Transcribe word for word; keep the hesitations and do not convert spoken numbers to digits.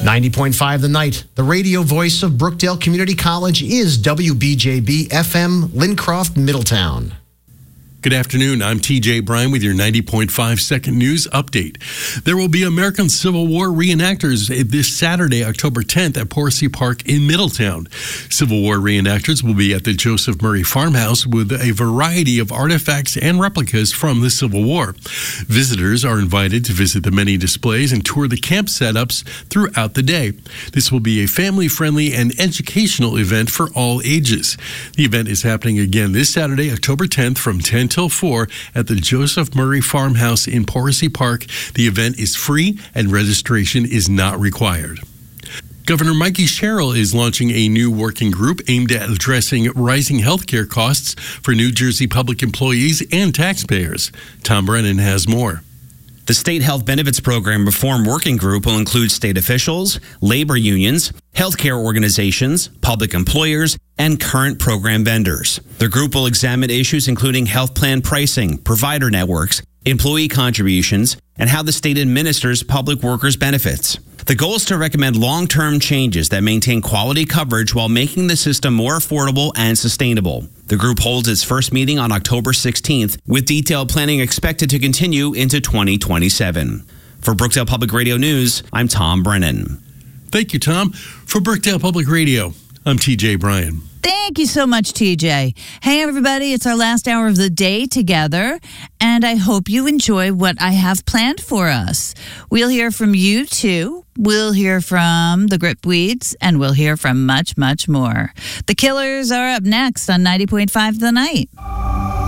ninety point five The Night, the radio voice of Brookdale Community College, is W B J B F M, Lincroft, Middletown. Good afternoon. I'm T J Bryan with your ninety point five second news update. There will be American Civil War reenactors this Saturday, October tenth at Porsey Park in Middletown. Civil War reenactors will be at the Joseph Murray Farmhouse with a variety of artifacts and replicas from the Civil War. Visitors are invited to visit the many displays and tour the camp setups throughout the day. This will be a family-friendly and educational event for all ages. The event is happening again this Saturday, October tenth from ten till four at the Joseph Murray Farmhouse in Porsey Park. The event is free and registration is not required. Governor Mikey Sherrill is launching a new working group aimed at addressing rising healthcare costs for New Jersey public employees and taxpayers. Tom Brennan has more. The State Health Benefits Program Reform Working Group will include state officials, labor unions, healthcare organizations, public employers, and current program vendors. The group will examine issues including health plan pricing, provider networks, employee contributions, and how the state administers public workers' benefits. The goal is to recommend long-term changes that maintain quality coverage while making the system more affordable and sustainable. The group holds its first meeting on October sixteenth, with detailed planning expected to continue into twenty twenty-seven. For Brookdale Public Radio News, I'm Tom Brennan. Thank you, Tom. For Brookdale Public Radio, I'm T J Bryan. Thank you so much, T J. Hey, everybody, it's our last hour of the day together, and I hope you enjoy what I have planned for us. We'll hear from you, too. We'll hear from the Gripweeds, and we'll hear from much, much more. The Killers are up next on ninety point five The Night.